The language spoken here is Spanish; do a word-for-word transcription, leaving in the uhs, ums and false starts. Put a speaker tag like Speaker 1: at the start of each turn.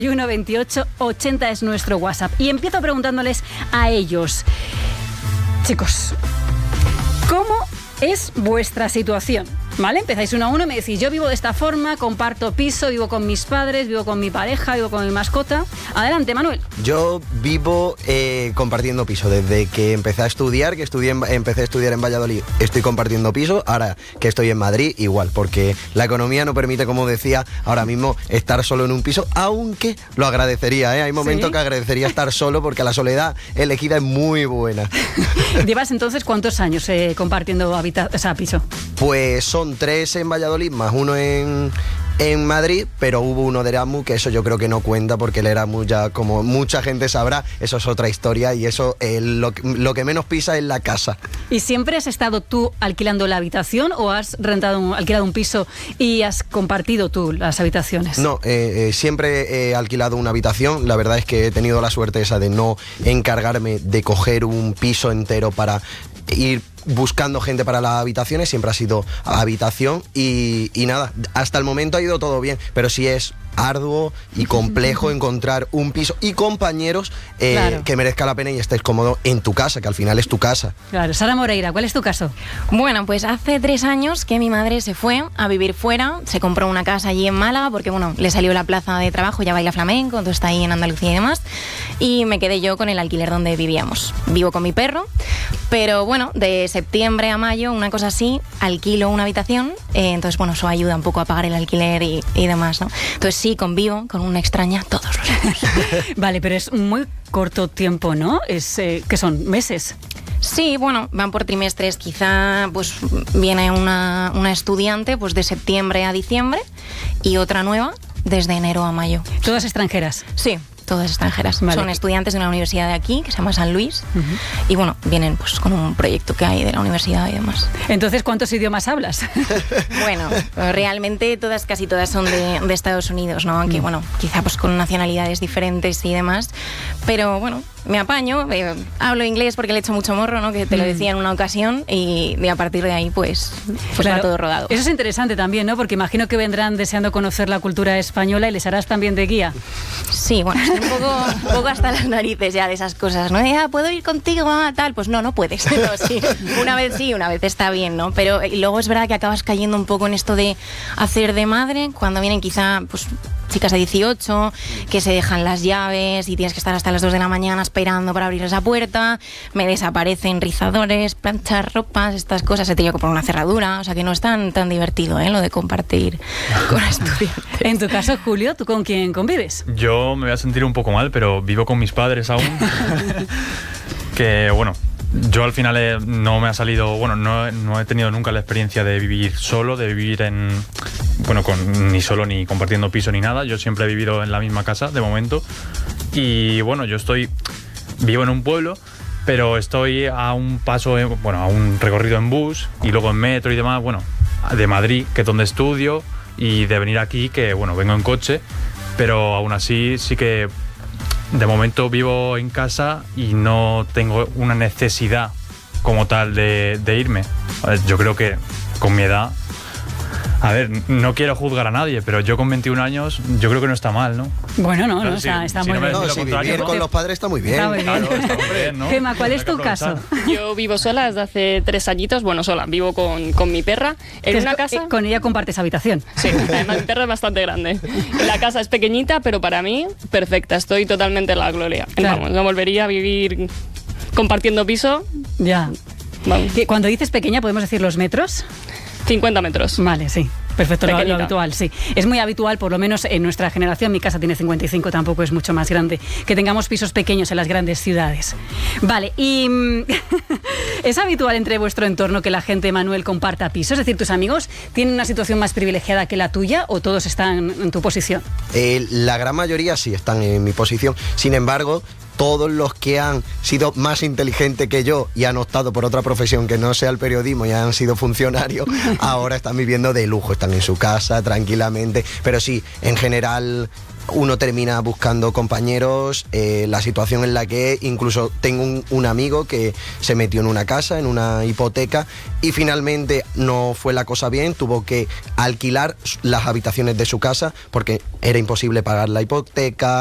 Speaker 1: uno veintiocho ochenta es nuestro WhatsApp. Y empiezo preguntándoles a ellos. Chicos, ¿cómo es vuestra situación? ¿Vale? Empezáis uno a uno y me decís, yo vivo de esta forma, comparto piso, vivo con mis padres, vivo con mi pareja, vivo con mi mascota. Adelante, Manuel.
Speaker 2: Yo vivo eh, compartiendo piso. Desde que empecé a estudiar, que estudié en, empecé a estudiar en Valladolid, estoy compartiendo piso. Ahora que estoy en Madrid, igual, porque la economía no permite, como decía, ahora mismo estar solo en un piso, aunque lo agradecería, ¿eh? Hay momentos ¿Sí? que agradecería estar solo porque la soledad elegida es muy buena.
Speaker 1: ¿Llevas entonces cuántos años eh, compartiendo habita- o sea, piso?
Speaker 2: Pues son tres en Valladolid, más uno en, en Madrid, pero hubo uno de Erasmus, que eso yo creo que no cuenta, porque el Erasmus ya, como mucha gente sabrá, eso es otra historia, y eso eh, lo, lo que menos pisa es la casa.
Speaker 1: ¿Y siempre has estado tú alquilando la habitación o has rentado un, alquilado un piso y has compartido tú las habitaciones?
Speaker 2: No, eh, eh, siempre he alquilado una habitación. La verdad es que he tenido la suerte esa de no encargarme de coger un piso entero para ir buscando gente para las habitaciones. Siempre ha sido habitación y, y nada, hasta el momento ha ido todo bien, pero sí es arduo y complejo encontrar un piso y compañeros eh, claro. que merezca la pena y estés cómodo en tu casa, que al final es tu casa.
Speaker 1: Claro. Sara Moreira, ¿cuál es tu caso?
Speaker 3: Bueno, pues hace tres años que mi madre se fue a vivir fuera, se compró una casa allí en Málaga porque, bueno, le salió la plaza de trabajo, ya baila flamenco, entonces está ahí en Andalucía y demás, y me quedé yo con el alquiler donde vivíamos. Vivo con mi perro, pero bueno, de septiembre a mayo, una cosa así, alquilo una habitación, eh, entonces bueno, eso ayuda un poco a pagar el alquiler y, y demás, ¿no? Entonces sí, convivo con una extraña todos los años.
Speaker 1: Vale, pero es muy corto tiempo, ¿no? Es, eh, ¿qué son? ¿Meses?
Speaker 3: Sí, bueno, van por trimestres. Quizá pues viene una, una estudiante pues de septiembre a diciembre y otra nueva desde enero a mayo.
Speaker 1: ¿Todas extranjeras?
Speaker 3: Sí, todas extranjeras. Vale. Son estudiantes de una universidad de aquí, que se llama San Luis, uh-huh. y bueno, vienen pues con un proyecto que hay de la universidad y demás.
Speaker 1: Entonces, ¿cuántos idiomas hablas?
Speaker 3: Bueno, realmente todas, casi todas son de, de Estados Unidos, ¿no? Aunque, uh-huh. bueno, quizá pues con nacionalidades diferentes y demás, pero bueno, me apaño, eh, hablo inglés porque le echo mucho morro, ¿no? Que te lo decía en una ocasión, y, y a partir de ahí pues, pues claro, va todo rodado.
Speaker 1: Eso es interesante también, ¿no? Porque imagino que vendrán deseando conocer la cultura española y les harás también de guía.
Speaker 3: Sí, bueno, estoy un poco, un poco hasta las narices ya de esas cosas, ¿no? Ah, ¿puedo ir contigo a tal? Pues no, no puedes. No, sí. Una vez sí, una vez está bien, ¿no? Pero y luego es verdad que acabas cayendo un poco en esto de hacer de madre cuando vienen quizá pues chicas de dieciocho que se dejan las llaves y tienes que estar hasta las dos de la mañana esperando para abrir esa puerta, me desaparecen rizadores, planchar ropas, estas cosas, he tenido que poner una cerradura, o sea que no es tan, tan divertido, ¿eh? Lo de compartir con estudiantes.
Speaker 1: En tu caso, Julio, ¿tú con quién convives?
Speaker 4: Yo me voy a sentir un poco mal, pero vivo con mis padres aún. Que bueno, yo al final he, no me ha salido, bueno, no, no he tenido nunca la experiencia de vivir solo, de vivir en, bueno, con, ni solo ni compartiendo piso ni nada. Yo siempre he vivido en la misma casa de momento. Y bueno, yo estoy, vivo en un pueblo, pero estoy a un paso, bueno, a un recorrido en bus y luego en metro y demás, bueno, de Madrid, que es donde estudio, y de venir aquí, que bueno, vengo en coche, pero aún así sí que de momento vivo en casa y no tengo una necesidad como tal de, de irme. Yo creo que con mi edad, a ver, no quiero juzgar a nadie, pero yo con veintiún años, yo creo que no está mal, ¿no?
Speaker 1: Bueno, no,
Speaker 4: claro,
Speaker 1: no,
Speaker 4: si,
Speaker 1: está, está
Speaker 4: si
Speaker 1: muy
Speaker 4: no
Speaker 1: bien.
Speaker 2: No, si vivir con los padres está muy bien.
Speaker 1: Está muy bien.
Speaker 4: Claro, está muy bien, ¿no?
Speaker 1: Gema, ¿cuál es tu caso?
Speaker 5: Yo vivo sola desde hace tres añitos, bueno, sola, vivo con, con mi perra en una casa.
Speaker 1: Con ella compartes habitación.
Speaker 5: Sí, además mi perra es bastante grande. La casa es pequeñita, pero para mí, perfecta, estoy totalmente en la gloria.
Speaker 1: Claro.
Speaker 5: Vamos, no volvería a vivir compartiendo piso.
Speaker 1: Ya.
Speaker 5: Vamos.
Speaker 1: Cuando dices pequeña, ¿podemos decir los metros?
Speaker 5: cincuenta metros.
Speaker 1: Vale, sí. Perfecto, lo, lo habitual, sí. Es muy habitual, por lo menos en nuestra generación, mi casa tiene cincuenta y cinco, tampoco es mucho más grande, que tengamos pisos pequeños en las grandes ciudades. Vale, y ¿es habitual entre vuestro entorno que la gente, Manuel, comparta pisos? Es decir, ¿tus amigos tienen una situación más privilegiada que la tuya o todos están en tu posición?
Speaker 2: Eh, la gran mayoría sí están en mi posición. Sin embargo, todos los que han sido más inteligentes que yo y han optado por otra profesión que no sea el periodismo y han sido funcionarios, ahora están viviendo de lujo, están en su casa tranquilamente, pero sí, en general uno termina buscando compañeros, eh, la situación en la que incluso tengo un, un amigo que se metió en una casa, en una hipoteca, y finalmente no fue la cosa bien, tuvo que alquilar las habitaciones de su casa porque era imposible pagar la hipoteca.